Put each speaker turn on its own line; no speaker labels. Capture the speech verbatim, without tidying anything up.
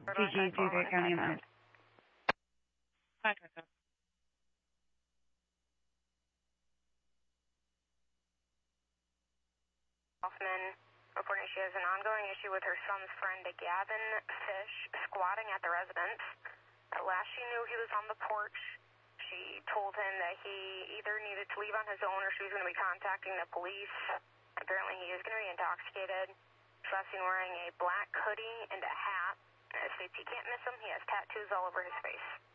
G G, G County M S.
Hoffman reporting she has an ongoing issue with her son's friend, Gavin Fish, squatting at the residence. At last she knew he was on the porch. She told him that he either needed to leave on his own or she was going to be contacting the police. Apparently he is going to be intoxicated. She's last seen wearing a black hoodie and a hat. And it states he can't miss him. He has tattoos all over his face.